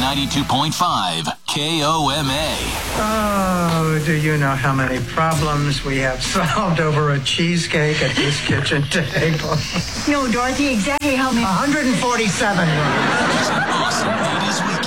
92.5 KOMA. Oh, do you know how many problems we have solved over a cheesecake at this kitchen table? No, Dorothy, exactly how many? 147. It's an awesome 80s weekend.